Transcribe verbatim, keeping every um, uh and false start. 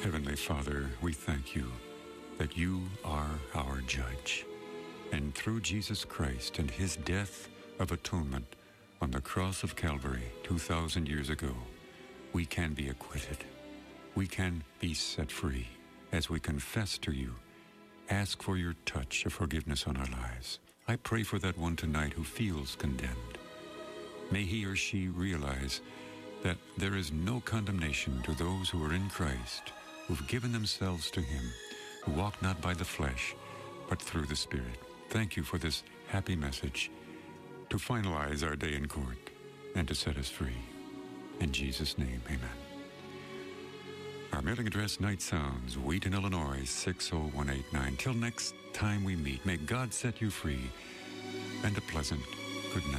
Heavenly Father, we thank you that you are our judge. And through Jesus Christ and his death of atonement on the cross of Calvary two thousand years ago, we can be acquitted. We can be set free as we confess to you, ask for your touch of forgiveness on our lives. I pray for that one tonight who feels condemned. May he or she realize that there is no condemnation to those who are in Christ, who've given themselves to him, who walk not by the flesh, but through the Spirit. Thank you for this happy message to finalize our day in court and to set us free. In Jesus' name, amen. Our mailing address, Night Sounds, Wheaton, Illinois, six oh one eight nine. Till next time we meet, may God set you free, and a pleasant good night.